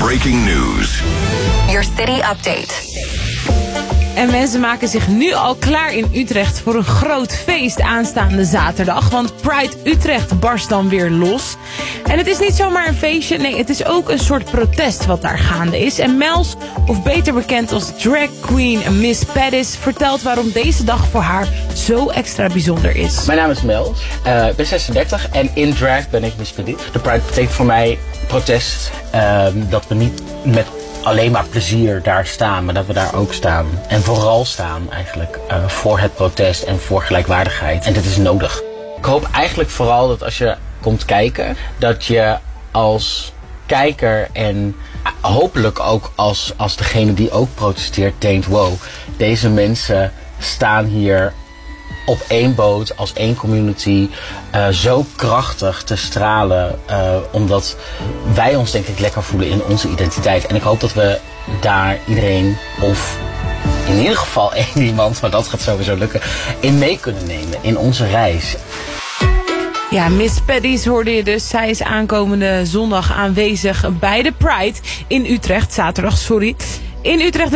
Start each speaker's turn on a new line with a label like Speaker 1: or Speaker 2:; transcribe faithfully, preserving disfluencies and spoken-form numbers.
Speaker 1: breaking news.
Speaker 2: Your city update.
Speaker 3: En mensen maken zich nu al klaar in Utrecht voor een groot feest aanstaande zaterdag. Want Pride Utrecht barst dan weer los. En het is niet zomaar een feestje, nee, het is ook een soort protest wat daar gaande is. En Mels, of beter bekend als drag queen Miss Pettis, vertelt waarom deze dag voor haar zo extra bijzonder is.
Speaker 4: Mijn naam is Mels, uh, ik ben zesendertig en in drag ben ik Miss Pettis. De Pride betekent voor mij protest, uh, dat we niet met alleen maar plezier daar staan, maar dat we daar ook staan. En vooral staan eigenlijk uh, voor het protest en voor gelijkwaardigheid. En dat is nodig. Ik hoop eigenlijk vooral dat als je komt kijken, dat je als kijker en hopelijk ook als, als degene die ook protesteert denkt, wow, deze mensen staan hier op één boot, als één community, uh, zo krachtig te stralen. Uh, omdat wij ons denk ik lekker voelen in onze identiteit. En ik hoop dat we daar iedereen, of in ieder geval één iemand, maar dat gaat sowieso lukken, in mee kunnen nemen in onze reis.
Speaker 3: Ja, Miss Pettis hoorde je dus. Zij is aankomende zondag aanwezig bij de Pride in Utrecht. Zaterdag, sorry. In Utrecht